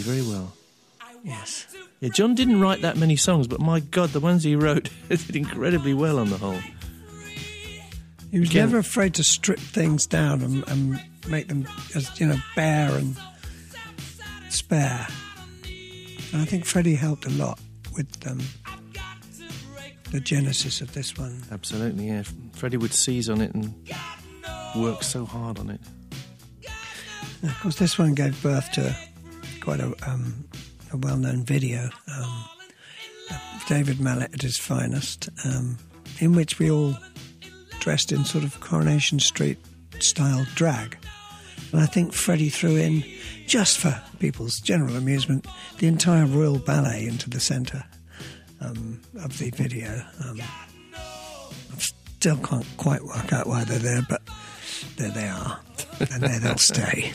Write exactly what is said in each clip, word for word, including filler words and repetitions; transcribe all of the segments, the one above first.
very well. Yes. Yeah, John didn't write that many songs, but my God, the ones he wrote did incredibly well on the whole. He was Again, never afraid to strip things down and, and make them, as you know, bare and spare. And I think Freddie helped a lot with um, the genesis of this one. Absolutely, yeah. Freddie would seize on it and work so hard on it. And of course, this one gave birth to quite a, um, a well-known video, um, David Mallet at his finest, um, in which we all dressed in sort of Coronation Street style drag. And I think Freddie threw in, just for people's general amusement, the entire Royal Ballet into the centre um, of the video. Um, I still can't quite work out why they're there, but there they are, and there they'll stay.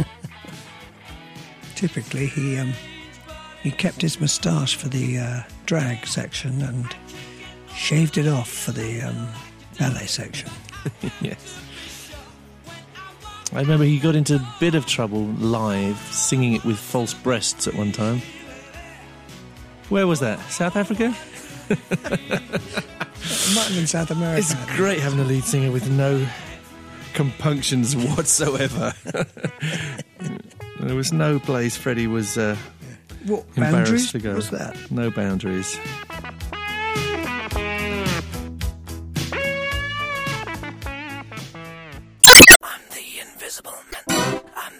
Typically, he um, he kept his moustache for the uh, drag section and shaved it off for the um, ballet section. Yes. I remember he got into a bit of trouble live, singing it with false breasts at one time. Where was that? South Africa? It might have been South America. It's great having a lead singer with no compunctions whatsoever. There was no place Freddie was uh, What embarrassed boundaries to go. was that? No boundaries.